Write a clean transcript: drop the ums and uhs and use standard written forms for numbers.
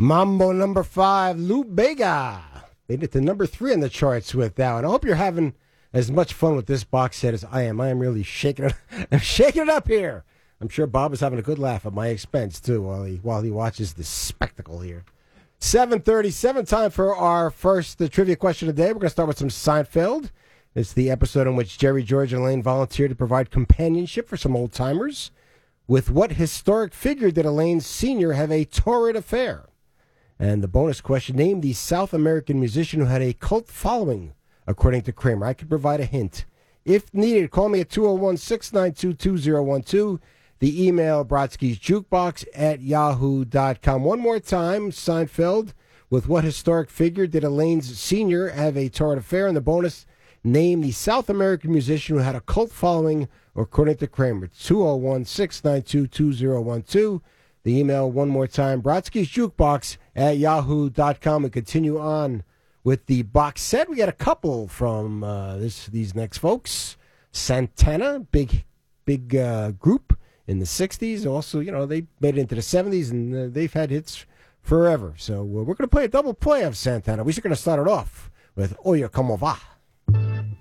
Mambo number 5, Lou Bega. Made it to number 3 on the charts with that one. I hope you're having as much fun with this box set as I am. I am really shaking it. I'm shaking it up here. I'm sure Bob is having a good laugh at my expense, too, while he watches this spectacle here. 7:37, time for our first trivia question of the day. We're going to start with some Seinfeld. It's the episode in which Jerry, George, and Elaine volunteered to provide companionship for some old-timers. With what historic figure did Elaine Sr. have a torrid affair? And the bonus question, name the South American musician who had a cult following, according to Kramer. I could provide a hint. If needed, call me at 201-692-2012. The email, brodsky'sjukebox@yahoo.com. One more time, Seinfeld. With what historic figure did Elaine Sr. have a torrid affair? And the bonus, name the South American musician who had a cult following, according to Kramer. 201-692-2012. The email, one more time, brodsky'sjukebox@yahoo.com. We continue on with the box set. We got a couple from these next folks. Santana, big group in the 60s. Also, they made it into the 70s, and they've had hits forever. So we're going to play a double play of Santana. We're going to start it off with Oye Como Va.